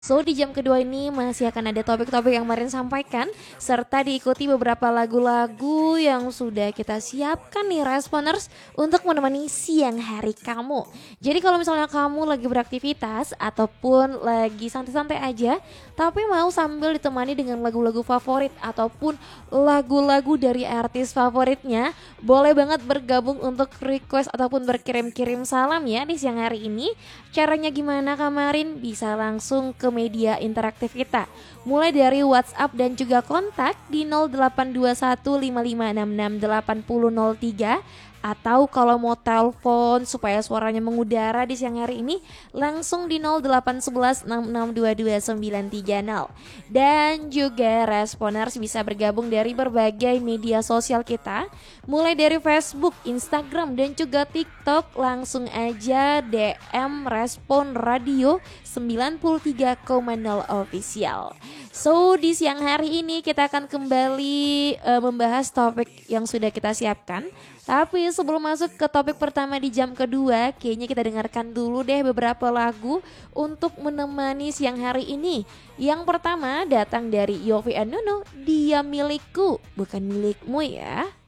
So di jam kedua ini masih akan ada topik-topik yang Marin sampaikan serta diikuti beberapa lagu-lagu yang sudah kita siapkan nih Responers untuk menemani siang hari kamu. Jadi kalau misalnya kamu lagi beraktivitas ataupun lagi santai-santai aja tapi mau sambil ditemani dengan lagu-lagu favorit ataupun lagu-lagu dari artis favoritnya, boleh banget bergabung untuk request ataupun berkirim-kirim salam ya di siang hari ini. Caranya gimana Kamarin? Bisa langsung ke media interaktif kita. Mulai dari WhatsApp dan juga kontak di 082155668003 atau kalau mau telepon supaya suaranya mengudara di siang hari ini langsung di 0811662230. Dan juga Responers bisa bergabung dari berbagai media sosial kita, mulai dari Facebook, Instagram dan juga TikTok. Langsung aja DM Respon Radio 93,0 official. So di siang hari ini kita akan kembali membahas topik yang sudah kita siapkan. Tapi sebelum masuk ke topik pertama di jam kedua, kayaknya kita dengarkan dulu deh beberapa lagu untuk menemani siang hari ini. Yang pertama datang dari Yovie and Nuno, Dia Milikku, bukan milikmu ya.